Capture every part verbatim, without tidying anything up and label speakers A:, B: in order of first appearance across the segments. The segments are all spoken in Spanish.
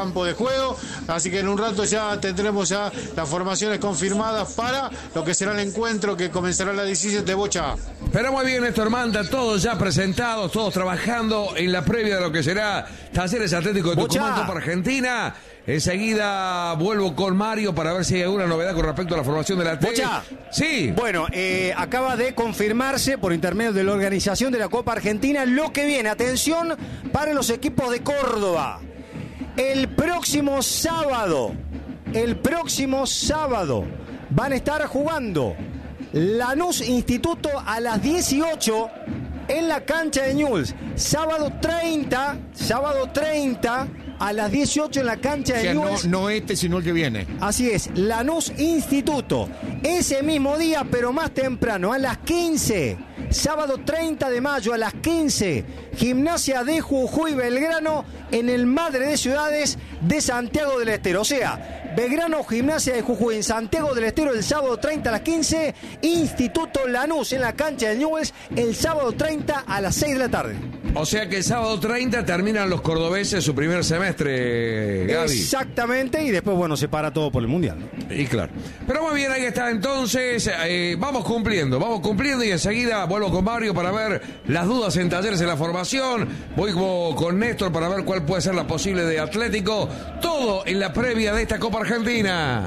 A: campo de juego, así que en un rato ya tendremos ya las formaciones confirmadas para lo que será el encuentro que comenzará a las diecisiete de Bocha.
B: Pero muy bien, Néstor Manta, todos ya presentados, todos trabajando en la previa de lo que será Talleres Atlético de Tucumán, Copa Argentina. Enseguida vuelvo con Mario para ver si hay alguna novedad con respecto a la formación de la T.
C: Bocha.
B: Sí.
C: Bueno, eh, acaba de confirmarse por intermedio de la organización de la Copa Argentina lo que viene. Atención para los equipos de Córdoba. El próximo sábado, el próximo sábado van a estar jugando Lanús Instituto a las dieciocho en la cancha de Newell's. Sábado treinta, sábado treinta a las dieciocho en la cancha de
D: o sea,
C: Newell's.
D: No, no este, sino el que viene.
C: Así es, Lanús Instituto. Ese mismo día, pero más temprano, a las quince. Sábado treinta de mayo a las quince. Gimnasia de Jujuy Belgrano en el Madre de Ciudades de Santiago del Estero. O sea, Belgrano, Gimnasia de Jujuy en Santiago del Estero el sábado treinta a las quince. Instituto Lanús en la cancha de Newell's el sábado treinta a las seis de la tarde.
B: O sea que el sábado treinta terminan los cordobeses su primer semestre, Gaby.
C: Exactamente, y después, bueno, se para todo por el Mundial, ¿no?
B: Y claro. Pero muy bien, ahí está entonces. Eh, vamos cumpliendo, vamos cumpliendo y enseguida vuelvo con Mario para ver las dudas en Talleres en la formación. Voy con Néstor para ver cuál puede ser la posible de Atlético. Todo en la previa de esta Copa Argentina.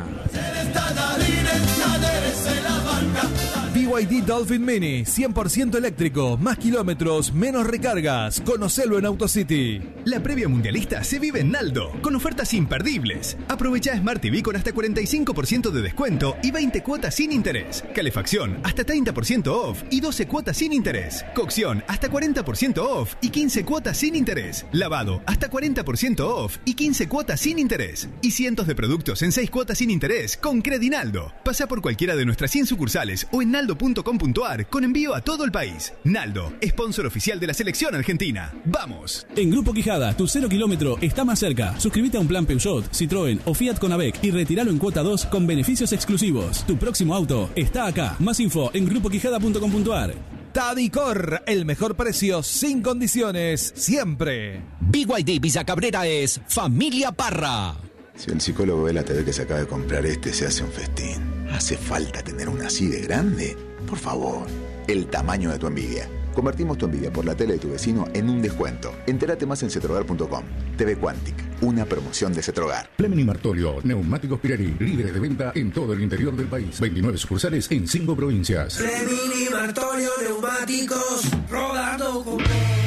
E: B Y D Dolphin Mini, cien por ciento eléctrico, más kilómetros, menos recargas. Conocelo en AutoCity.
F: La previa mundialista se vive en Naldo, con ofertas imperdibles. Aprovecha Smart T V con hasta cuarenta y cinco por ciento de descuento y veinte cuotas sin interés. Calefacción hasta treinta por ciento off y doce cuotas sin interés. Cocción hasta cuarenta por ciento off y quince cuotas sin interés. Lavado hasta cuarenta por ciento off y quince cuotas sin interés. Y cientos de productos en seis cuotas sin interés con Credinaldo. Pasa por cualquiera de nuestras cien sucursales o en naldo punto com punto ar con envío a todo el país. Naldo, sponsor oficial de la selección argentina. ¡Vamos!
G: En Grupo Quijada, tu cero kilómetro está más cerca. Suscríbete a un plan Peugeot, Citroën o Fiat con A V E C y retíralo en cuota dos con beneficios exclusivos. Tu próximo auto está acá. Más info en grupo quijada punto com punto ar.
E: Tadicor, el mejor precio sin condiciones, siempre.
H: B Y D Villa Cabrera es Familia Parra.
I: Si el psicólogo ve la T V que se acaba de comprar este, se hace un festín. ¿Hace falta tener una así de grande? Por favor, el tamaño de tu envidia. Convertimos tu envidia por la tele de tu vecino en un descuento. Entérate más en cetrogar punto com. T V Quantic, una promoción de Cetrogar.
J: Fleming y Martorio, neumáticos Pirelli, líderes de venta en todo el interior del país. veintinueve sucursales en cinco provincias.
K: Fleming y Martorio, neumáticos, rodando con...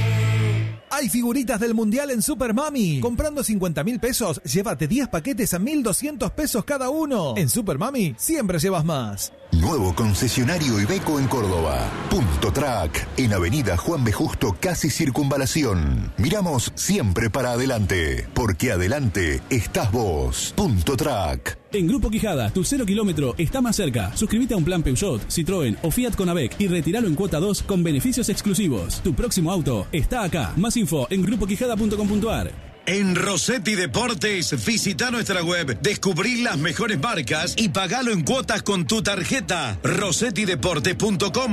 E: Hay figuritas del Mundial en Super Mami. Comprando cincuenta mil pesos, llévate diez paquetes a mil doscientos pesos cada uno. En Super Mami siempre llevas más.
L: Nuevo concesionario Iveco en Córdoba. Punto Track, en Avenida Juan B. Justo, casi Circunvalación. Miramos siempre para adelante, porque adelante estás vos. Punto Track.
G: En Grupo Quijada, tu cero kilómetro está más cerca. Suscríbete a un plan Peugeot, Citroën o Fiat con A V E C y retíralo en cuota dos con beneficios exclusivos. Tu próximo auto está acá. Más info en grupo quijada punto com punto ar.
M: En Rossetti Deportes, visita nuestra web, descubrí las mejores marcas y pagalo en cuotas con tu tarjeta. rossetti deportes punto com.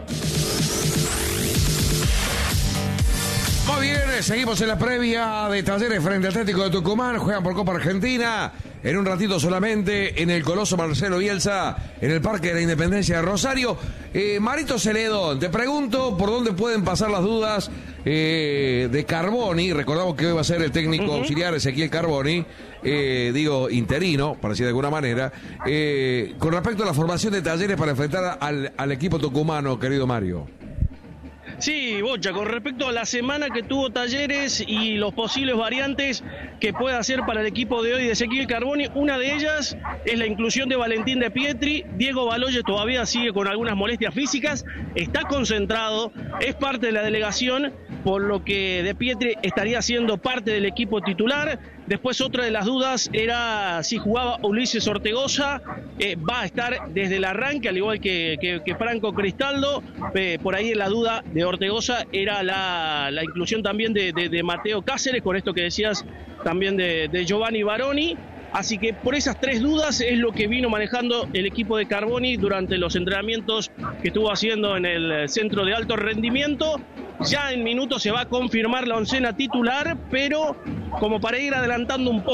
B: Muy bien, seguimos en la previa de Talleres frente al Atlético de Tucumán. Juegan por Copa Argentina. En un ratito solamente en el Coloso Marcelo Bielsa, en el Parque de la Independencia de Rosario. Eh, Marito Celedón, te pregunto por dónde pueden pasar las dudas eh, de Carboni. Recordamos que hoy va a ser el técnico uh-huh. auxiliar Ezequiel Carboni, eh, digo interino, para decir de alguna manera, eh, con respecto a la formación de Talleres para enfrentar al, al equipo tucumano, querido Mario.
N: Sí, Bocha, con respecto a la semana que tuvo Talleres y los posibles variantes que puede hacer para el equipo de hoy de Ezequiel Carboni, una de ellas es la inclusión de Valentín de Pietri. Diego Baloyes todavía sigue con algunas molestias físicas, está concentrado, es parte de la delegación, por lo que de Pietri estaría siendo parte del equipo titular. Después otra de las dudas era si jugaba Ulises Ortegoza, eh, va a estar desde el arranque, al igual que, que, que Franco Cristaldo. Eh, por ahí la duda de Ortegoza era la, la inclusión también de, de, de Mateo Cáceres, con esto que decías también de, de Giovanni Baroni. Así que por esas tres dudas es lo que vino manejando el equipo de Carboni durante los entrenamientos que estuvo haciendo en el centro de alto rendimiento. Ya en minutos se va a confirmar la oncena titular, pero como para ir adelantando un poco